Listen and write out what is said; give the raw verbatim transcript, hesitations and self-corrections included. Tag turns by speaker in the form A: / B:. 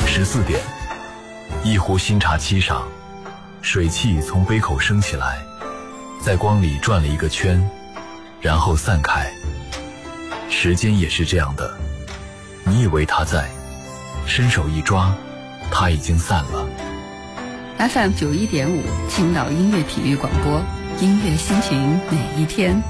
A: 十四点，一壶新茶沏上，水汽从杯口升起来，在光里转了一个圈，然后散开。时间也是这样的，你以为它在，伸手一抓，它已经散了。
B: F M 九一点五，青岛音乐体育广播，音乐心情每一天。